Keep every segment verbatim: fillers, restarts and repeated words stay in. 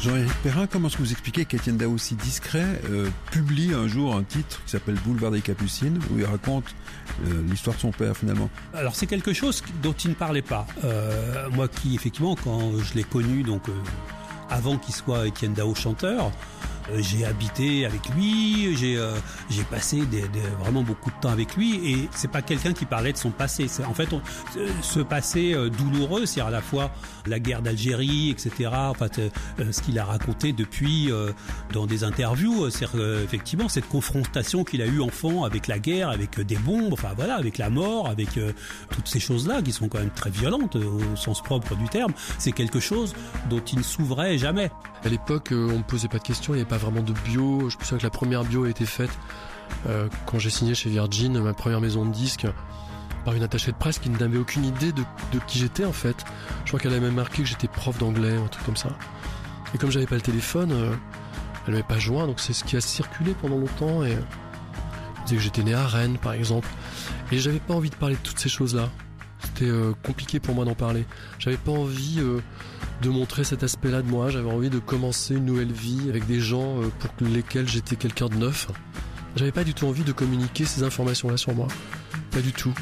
Jean-Éric Perrin, comment est-ce que vous expliquez qu'Étienne Dao, si discret, euh, publie un jour un titre qui s'appelle Boulevard des Capucines, où il raconte euh, l'histoire de son père finalement? Alors c'est quelque chose dont il ne parlait pas. Euh, moi qui, effectivement, quand je l'ai connu, donc euh, avant qu'il soit Étienne Dao chanteur, euh, j'ai habité avec lui, j'ai euh, j'ai passé des, des, vraiment beaucoup de temps avec lui, et c'est pas quelqu'un qui parlait de son passé. C'est, en fait, on, ce passé euh, douloureux, c'est à la fois la guerre d'Algérie, et cetera. En fait, euh, ce qu'il a raconté depuis euh, dans des interviews, c'est euh, effectivement cette confrontation qu'il a eue enfant avec la guerre, avec euh, des bombes, enfin voilà, avec la mort, avec euh, toutes ces choses-là qui sont quand même très violentes euh, au sens propre du terme. C'est quelque chose dont il ne s'ouvrait jamais. À l'époque, euh, on me posait pas de questions, il n'y avait pas vraiment de bio. Je me souviens que la première bio a été faite euh, quand j'ai signé chez Virgin, ma première maison de disques, par une attachée de presse qui n'avait aucune idée de, de qui j'étais en fait. Je crois qu'elle avait même marqué que j'étais prof d'anglais ou un truc comme ça. Et comme j'avais pas le téléphone, euh, elle m'avait pas joint, donc c'est ce qui a circulé pendant longtemps. Et elle disait que j'étais né à Rennes par exemple. Et j'avais pas envie de parler de toutes ces choses-là. C'était euh, compliqué pour moi d'en parler. J'avais pas envie euh, de montrer cet aspect-là de moi. J'avais envie de commencer une nouvelle vie avec des gens euh, pour lesquels j'étais quelqu'un de neuf. J'avais pas du tout envie de communiquer ces informations-là sur moi. Pas du tout.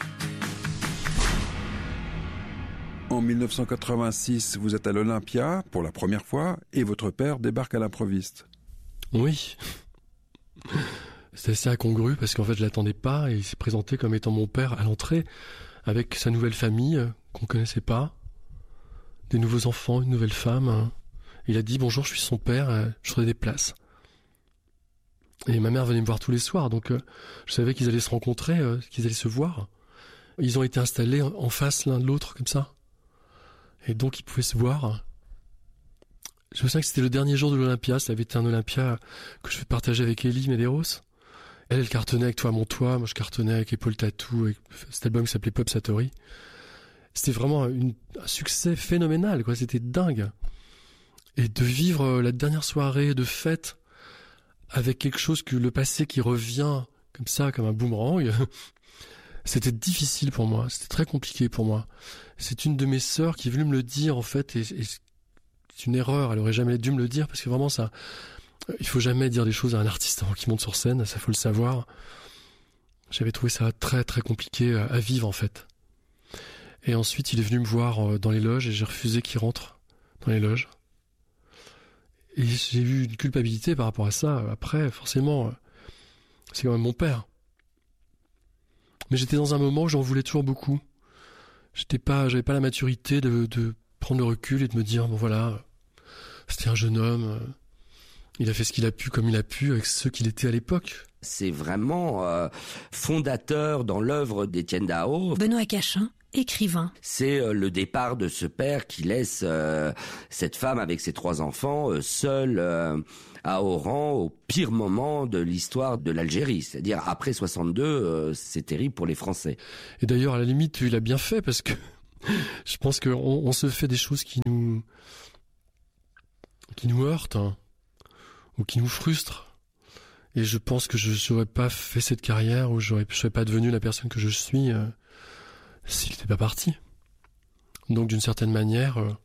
En dix-neuf cent quatre-vingt-six, vous êtes à l'Olympia pour la première fois et votre père débarque à l'improviste. Oui. C'était assez incongru parce qu'en fait je l'attendais pas et il s'est présenté comme étant mon père à l'entrée avec sa nouvelle famille euh, qu'on connaissait pas, des nouveaux enfants, une nouvelle femme. Hein. Il a dit bonjour, je suis son père, euh, je ferai des places. Et ma mère venait me voir tous les soirs, donc euh, je savais qu'ils allaient se rencontrer, euh, qu'ils allaient se voir. Ils ont été installés en face l'un de l'autre comme ça. Et donc ils pouvaient se voir. Je me souviens que c'était le dernier jour de l'Olympia, ça avait été un Olympia que je fais partager avec Ellie Medeiros. Elle, elle cartonnait avec Toi à mon toit, moi je cartonnais avec Épaule Tattoo, avec cet album qui s'appelait Pop Satori. C'était vraiment une, un succès phénoménal, quoi. C'était dingue. Et de vivre la dernière soirée de fête avec quelque chose que le passé qui revient comme ça, comme un boomerang, c'était difficile pour moi. C'était très compliqué pour moi. C'est une de mes sœurs qui est venue me le dire, en fait, et, et c'est une erreur. Elle aurait jamais dû me le dire parce que vraiment ça, il faut jamais dire des choses à un artiste avant qu'il monte sur scène. Ça, faut le savoir. J'avais trouvé ça très, très compliqué à vivre, en fait. Et ensuite, il est venu me voir dans les loges et j'ai refusé qu'il rentre dans les loges. Et j'ai eu une culpabilité par rapport à ça. Après, forcément, c'est quand même mon père. Mais j'étais dans un moment où j'en voulais toujours beaucoup. J'étais pas, j'avais pas la maturité de, de prendre le recul et de me dire, bon voilà, c'était un jeune homme, il a fait ce qu'il a pu comme il a pu avec ce qu'il était à l'époque. C'est vraiment euh, fondateur dans l'œuvre d'Étienne Dao. Benoît Cachin, écrivain. C'est euh, le départ de ce père qui laisse euh, cette femme avec ses trois enfants euh, seule euh, à Oran au pire moment de l'histoire de l'Algérie. C'est-à-dire après soixante-deux, euh, c'est terrible pour les Français. Et d'ailleurs, à la limite, il a bien fait parce que je pense qu'on on se fait des choses qui nous qui nous heurtent hein, ou qui nous frustrent. Et je pense que je n'aurais pas fait cette carrière ou j'aurais, je serais pas devenu la personne que je suis euh, s'il n'était pas parti. Donc d'une certaine manière, euh,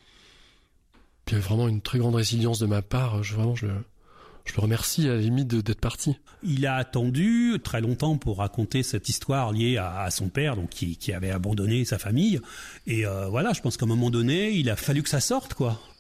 il y a vraiment une très grande résilience de ma part. Je, vraiment, je, je le remercie à la limite de, d'être parti. Il a attendu très longtemps pour raconter cette histoire liée à, à son père, donc qui, qui avait abandonné sa famille. Et euh, voilà, je pense qu'à un moment donné, il a fallu que ça sorte, quoi.